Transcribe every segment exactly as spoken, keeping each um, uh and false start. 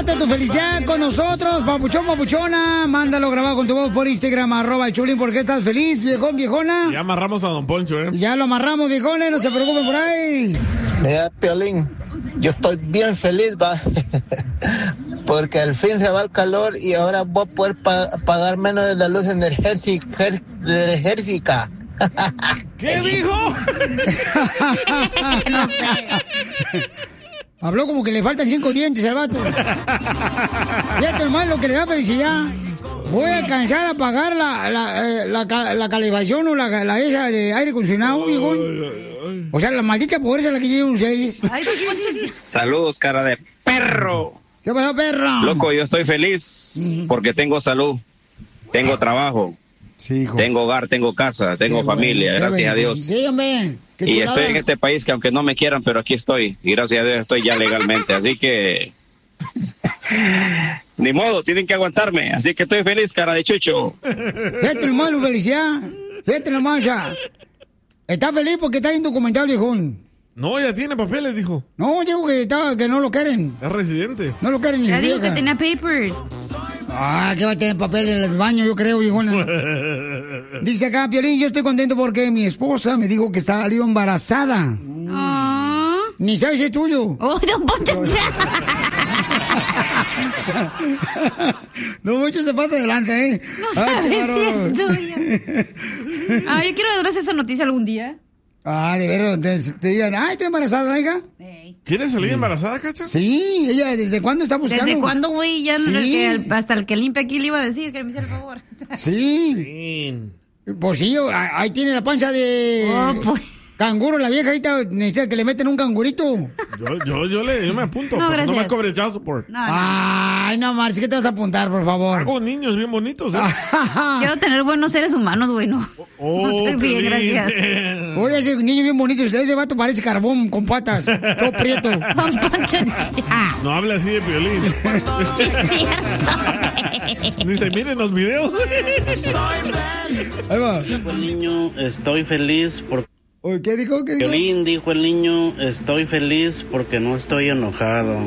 comparte tu felicidad con nosotros, papuchón, papuchona. Mándalo grabado con tu voz por Instagram, arroba el Chulín. ¿Por qué estás feliz, viejón, viejona? Ya amarramos a Don Poncho, ¿eh? Ya lo amarramos, viejones, no se preocupen por ahí. Mira, Piolín, yo estoy bien feliz, va. Porque al fin se va el calor y ahora voy a poder pa- pagar menos de la luz energética. energética. ¿Qué dijo? No sé. Habló como que le faltan cinco dientes al vato. Fíjate nomás lo que le da felicidad. Voy a alcanzar a pagar la, la, eh, la, la, la calefacción o la, la esa de aire acondicionado, hijo. O sea, la maldita pobreza la que lleva un seis. Saludos, cara de perro. ¿Qué pasó, perro? Loco, yo estoy feliz porque tengo salud, tengo trabajo, sí, hijo. Tengo hogar, tengo casa, tengo Qué familia, bueno, gracias a bendición. Dios. Sí, hombre. Qué Y chulada. estoy en este país que aunque no me quieran, pero aquí estoy. Y gracias a Dios estoy ya legalmente. Así que... ni modo, tienen que aguantarme. Así que estoy feliz, cara de chucho. Fíjate nomás, Lu, felicidad. Fíjate nomás, ya. Está feliz porque está indocumentado, viejón. No, ya tiene papeles, dijo. No, digo que, estaba, que no lo quieren. Es residente. No lo quieren ni Ya digo vieja. que tenía papers. Ah, que va a tener papel en el baño, yo creo, viejona. Dice acá, Piolín, yo estoy contento porque mi esposa me dijo que salió embarazada. Ah. Ni sabes si es tuyo. Oh, don Poncho, No, mucho se pasa de lanza, ¿eh? No Ay, qué sabes si es bárbaro. tuyo. Ah, yo quiero darles esa noticia algún día. Ah, de veras, te, te digan, ay, estoy embarazada, hija. ¿Quieres salir embarazada, Cacha? Sí, ella, ¿desde cuándo está buscando? ¿Desde cuándo, güey? Ya no- Sí. el que- el- hasta el que limpia aquí le iba a decir que me hiciera el favor. Sí. Pues sí, a- ahí tiene la panza de Oh, pues. canguro, la vieja ahorita necesita que le meten un cangurito. Yo, yo, yo, le, yo me apunto. No, pero no me gracias. cobre child support. No, no. Ay, no, Marci, ¿qué te vas a apuntar, por favor? Hago niños bien bonitos, ¿eh? Quiero tener buenos seres humanos, güey, no. Oh, No estoy bien, Piolín. gracias. Oye, ese niño bien bonito, ese vato parece carbón con patas, todo prieto. Don Poncho, ya. No hable así de Piolín. Sí, es cierto. Dice, miren los videos. Ahí va. Dijo el niño, estoy feliz porque... Oye, ¿qué dijo? ¿Qué dijo? Violín, dijo el niño, estoy feliz porque no estoy enojado.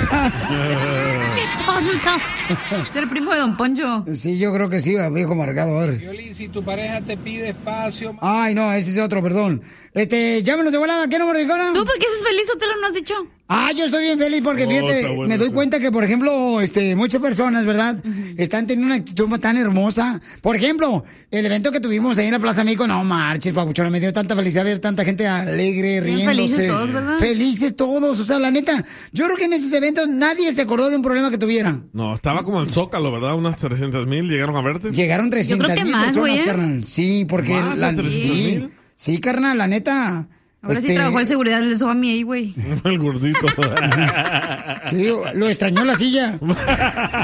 Qué tonto. Es el primo de Don Poncho. Sí, yo creo que sí, viejo marcado, a ver. Violín, si tu pareja te pide espacio... Ay, no, ese es otro, perdón. Este, llámenos de volada, ¿qué número, viejona? ¿Tú por qué estás feliz o te lo no has dicho? Ah, yo estoy bien feliz porque, Oh, fíjate, está bueno me doy eso. cuenta que, por ejemplo, este, muchas personas, ¿verdad? Están teniendo una actitud tan hermosa. Por ejemplo, el evento que tuvimos ahí en la Plaza México, no marches, papuchona, me dio tanta felicidad ver tanta gente alegre, Bien riéndose. felices todos, ¿verdad? Felices todos, o sea, la neta, yo creo que en esos eventos nadie se acordó de un problema que tuvieran. No, estaba como el Zócalo, ¿verdad? Unas trescientas mil llegaron a verte. Llegaron trescientas que mil más, personas, güey, ¿eh? carnal. Sí, porque... ¿Más de la, trescientas sí, mil? sí, carnal, la neta... Ahora sí este, trabajó el seguridad del Soami ahí, güey. El gordito. Sí, lo extrañó la silla.